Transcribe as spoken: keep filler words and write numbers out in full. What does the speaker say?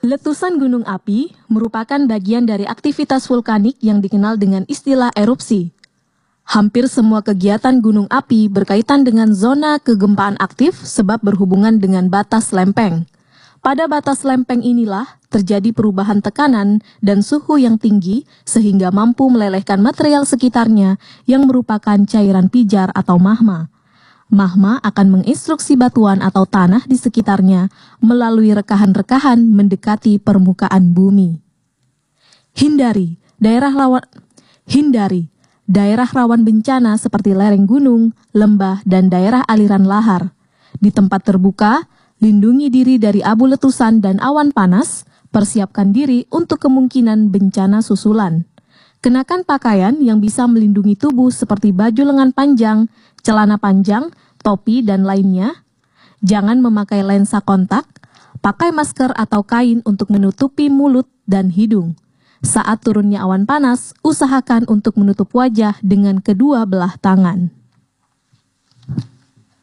Letusan gunung api merupakan bagian dari aktivitas vulkanik yang dikenal dengan istilah erupsi. Hampir semua kegiatan gunung api berkaitan dengan zona kegempaan aktif sebab berhubungan dengan batas lempeng. Pada batas lempeng inilah terjadi perubahan tekanan dan suhu yang tinggi sehingga mampu melelehkan material sekitarnya yang merupakan cairan pijar atau magma. Magma akan menginstruksi batuan atau tanah di sekitarnya melalui rekahan-rekahan mendekati permukaan bumi. Hindari daerah rawan hindari daerah rawan bencana seperti lereng gunung, lembah, dan daerah aliran lahar. Di tempat terbuka, lindungi diri dari abu letusan dan awan panas, persiapkan diri untuk kemungkinan bencana susulan. Kenakan pakaian yang bisa melindungi tubuh seperti baju lengan panjang, celana panjang, topi, dan lainnya. Jangan memakai lensa kontak, pakai masker atau kain untuk menutupi mulut dan hidung. Saat turunnya awan panas, usahakan untuk menutup wajah dengan kedua belah tangan.